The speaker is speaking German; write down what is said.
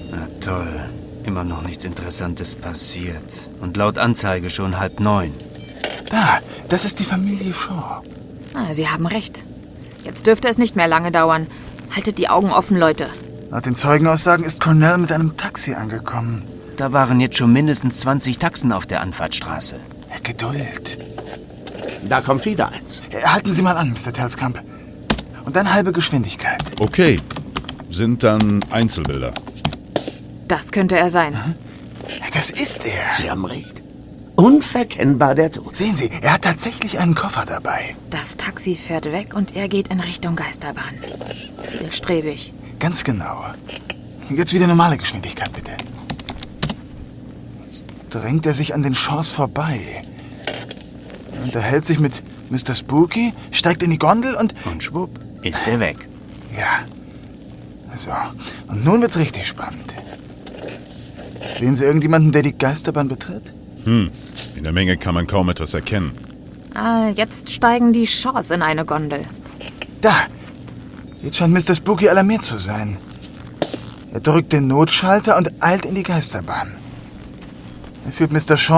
Na toll. Immer noch nichts Interessantes passiert. Und laut Anzeige schon 8:30. Da, das ist die Familie Shaw. Sie haben recht. Jetzt dürfte es nicht mehr lange dauern. Haltet die Augen offen, Leute. Laut den Zeugenaussagen ist Cornell mit einem Taxi angekommen. Da waren jetzt schon mindestens 20 Taxen auf der Anfahrtsstraße. Geduld. Da kommt wieder eins. Halten Sie mal an, Mr. Telskamp. Und dann halbe Geschwindigkeit. Okay. Sind dann Einzelbilder. Das könnte er sein. Das ist er. Sie haben recht. Unverkennbar der Tod. Sehen Sie, er hat tatsächlich einen Koffer dabei. Das Taxi fährt weg und er geht in Richtung Geisterbahn. Zielstrebig. Ganz genau. Jetzt wieder normale Geschwindigkeit, bitte. Jetzt drängt er sich an den Shaws vorbei. Er unterhält sich mit Mr. Spooky, steigt in die Gondel und schwupp, ist er weg. Ja. So, und nun wird's richtig spannend. Sehen Sie irgendjemanden, der die Geisterbahn betritt? In der Menge kann man kaum etwas erkennen. Jetzt steigen die Shaws in eine Gondel. Da! Jetzt scheint Mr. Spooky alarmiert zu sein. Er drückt den Notschalter und eilt in die Geisterbahn. Er führt Mr. Shaw